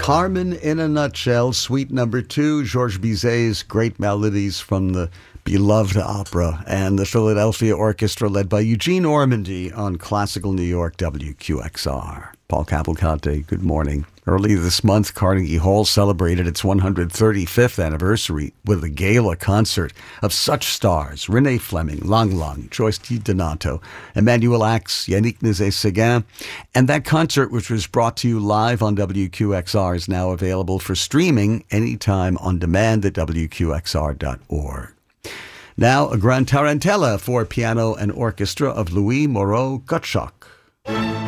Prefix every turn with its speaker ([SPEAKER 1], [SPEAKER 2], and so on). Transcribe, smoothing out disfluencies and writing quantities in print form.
[SPEAKER 1] Carmen in a Nutshell, Suite Number 2, Georges Bizet's great melodies from the beloved opera, and the Philadelphia Orchestra led by Eugene Ormandy on Classical New York WQXR. Paul Cavalcante, good morning. Early this month, Carnegie Hall celebrated its 135th anniversary with a gala concert of such stars: Renee Fleming, Lang Lang, Joyce DiDonato, Emmanuel Ax, Yannick Nézet-Séguin. And that concert, which was brought to you live on WQXR, is now available for streaming anytime on demand at WQXR.org. Now, a Gran Tarantella for piano and orchestra of Louis Moreau Gottschalk.